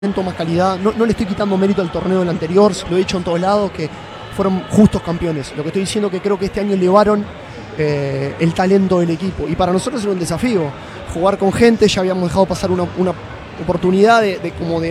Más calidad, no le estoy quitando mérito al torneo del anterior, lo he dicho en todos lados que fueron justos campeones. Lo que estoy diciendo es que creo que este año elevaron el talento del equipo y para nosotros era un desafío jugar con gente. Ya habíamos dejado pasar una oportunidad de